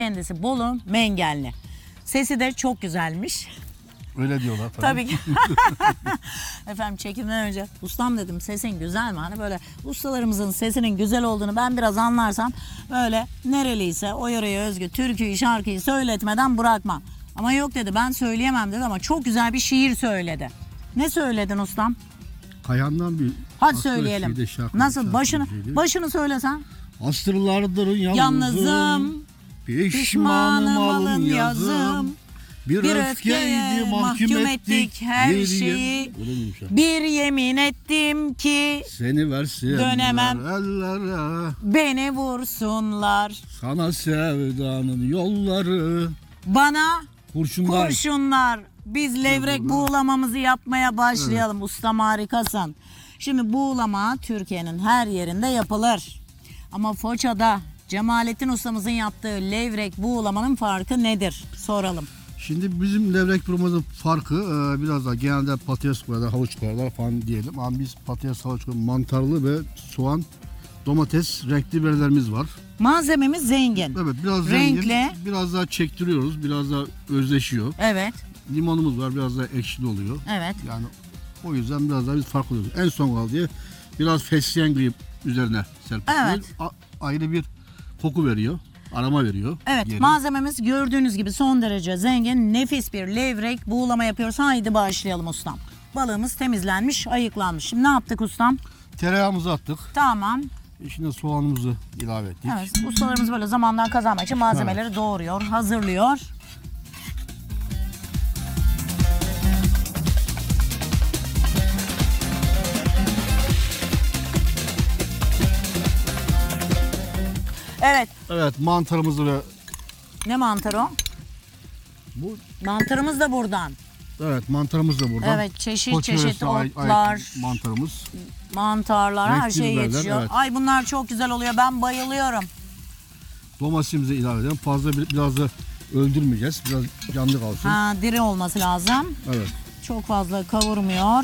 Kendisi Bolu Mengenli. Sesi de çok güzelmiş. Öyle diyorlar tabii. Tabii ki. Efendim çekimden önce ustam dedim sesin güzel mi? Hani böyle ustalarımızın sesinin güzel olduğunu ben biraz anlarsam böyle nereliyse o yöreye özgü türküyü şarkıyı söyletmeden bırakmam. Ama yok dedi ben söyleyemem dedi ama çok güzel bir şiir söyledi. Ne söyledin ustam? Kayhan'dan bir... Hadi söyleyelim. Nasıl başını söylesen? Asırlardır Yalnızım, pişmanım alın yazım. Bir öfkeydi mahkum ettik her şeyi. Bir yemin ettim ki Seni versinler dönemem. ellere. Beni vursunlar. Sana sevdanın yolları. Bana Kurşunlar. kurşunlar. Biz levrek buğulamamızı yapmaya başlayalım. Evet. Ustam harikasın. Şimdi buğulama Türkiye'nin her yerinde yapılır. Ama Foça'da Cemalettin ustamızın yaptığı levrek buğulamanın farkı nedir? Soralım. Şimdi bizim levrek buğulamanın farkı biraz daha genelde patates koyarlar, havuç koyarlar falan diyelim. Ama biz patates, havuç koyarlar, mantarlı ve soğan, domates, renkli biberlerimiz var. Malzememiz zengin. Evet, biraz renkli. Zengin, biraz daha çektiriyoruz, biraz daha özleşiyor. Evet. Limonumuz var, biraz daha ekşili oluyor. Evet. Yani o yüzden biraz daha biz farklı oluyoruz. En son kaldı diye biraz fesleğen gibi üzerine serpiştiriyoruz. Evet. Ayrı bir koku veriyor, aroma veriyor. Evet, diyelim. malzememiz gördüğünüz gibi son derece zengin, nefis bir levrek buğulama yapıyoruz. Haydi başlayalım ustam. Balığımız temizlenmiş, ayıklanmış. Şimdi ne yaptık ustam? Tereyağımızı attık. Tamam. İçine soğanımızı ilave ettik. Evet, ustalarımız böyle zamandan kazanmak için malzemeleri doğruyor, hazırlıyor. Evet. Evet, mantarımızı ve... Ne mantarı o? Bu... Mantarımız da buradan. Evet, mantarımız da buradan. Evet, çeşit Koç çeşit yöresine otlar, mantarımız. mantarlar, her Renkli şey biberler, yetişiyor. evet. Ay bunlar çok güzel oluyor, ben bayılıyorum. Domatesimizi ilave edelim. Fazla biraz da öldürmeyeceğiz. Biraz canlı kalsın. Ha, diri olması lazım. Evet. Çok fazla kavurmuyor.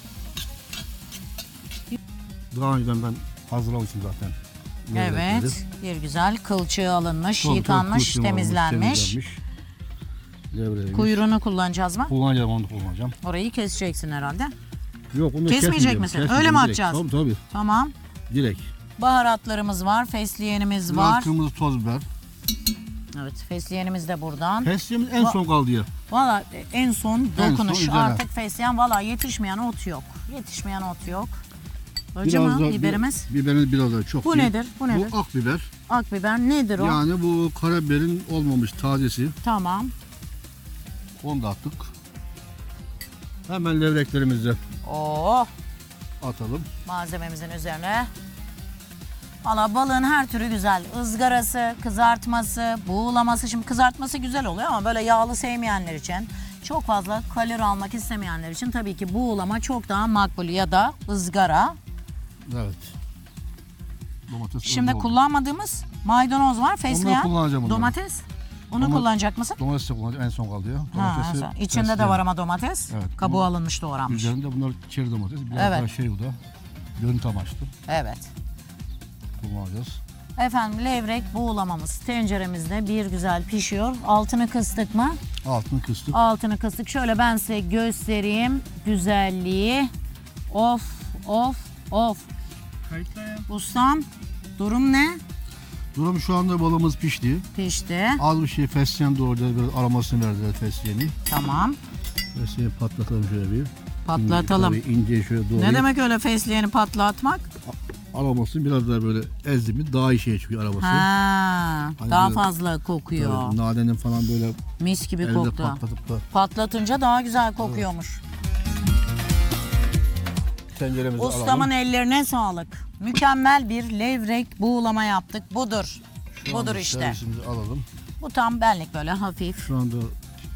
Daha önceden ben hazırlamışım zaten. Evet, bir güzel kılçığı alınmış, yıkanmış, temizlenmiş. Kuyruğunu kullanacağız mı? Kullanacağım, onu kullanacağım. Orayı keseceksin herhalde. Yok, onu kesmeyecek misin? Öyle mi atacağız? Tabii. Tamam. Direkt. Baharatlarımız var, fesleğenimiz Biraz var. kırmızı toz biber. Evet, fesleğenimiz de buradan. Fesleğenimiz en son kaldı ya. Valla en son dokunuş. üzerine. Artık fesleğen valla yetişmeyen ot yok. Yetişmeyen ot yok. Acı mı biberimiz? Biberimiz biraz daha çok Bu değil. nedir? Bu nedir? Bu akbiber. Akbiber nedir o? Yani bu karabiberin olmamış tazesi. Tamam. Onu da attık. Hemen levreklerimizi Oh, atalım. malzememizin üzerine. Valla balığın her türü güzel. Izgarası, kızartması, buğulaması. Şimdi kızartması güzel oluyor ama böyle yağlı sevmeyenler için, çok fazla kalori almak istemeyenler için tabii ki buğulama çok daha makbul ya da ızgara. Evet. Domates. Şimdi kullanmadığımız maydanoz var, fesleğen. Onları kullanacağım onları. Domates. Onu kullanacak mısın? Domates de kullanacağım. En son kaldı ya. Ha, içinde de var ama domates. Evet, Kabuğu alınmış, doğranmış. Üzerinde bunlar çeri domates. Biraz Evet. daha şey bu da. Görüntü amaçlı Evet. kullanacağız. Efendim levrek buğulamamız tenceremizde bir güzel pişiyor. Altını kıstık mı? Altını kıstık. Altını kıstık. Şöyle ben size göstereyim güzelliği. Of of of. Ustam durum ne? Durum şu anda balığımız pişti. Pişti. Az bir şey fesleğen doğrayacağız. Biraz aromasını vereceğiz fesleğeni. Tamam. Fesleğeni patlatalım şöyle bir. Patlatalım. İnce şöyle doğrayıp. Ne demek öyle fesleğeni patlatmak? Aromasını biraz daha böyle ezdi mi daha iyi şey çıkıyor aroması. Ha, Hani daha böyle, fazla kokuyor. Tabii, nanenin falan böyle Mis gibi elde koktu. patlatıp da. Patlatınca daha güzel kokuyormuş. Tenceremizi Ustamın alalım. ellerine sağlık. Mükemmel bir levrek buğulama yaptık. Budur. Şu anda Budur işte. servisimizi alalım. Bu tam benlik böyle hafif. Şu anda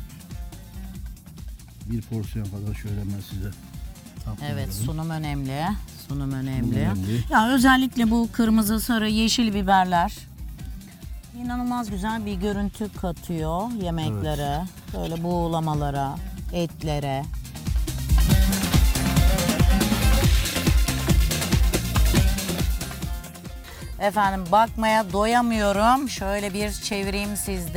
bir porsiyon kadar şöyle ben size takdim Evet, edelim. sunum önemli. Sunum önemli. önemli. Ya özellikle bu kırmızı, sarı, yeşil biberler inanılmaz güzel bir görüntü katıyor yemeklere. Böyle buğulamalara, etlere. Efendim bakmaya doyamıyorum. Şöyle bir çevireyim sizde.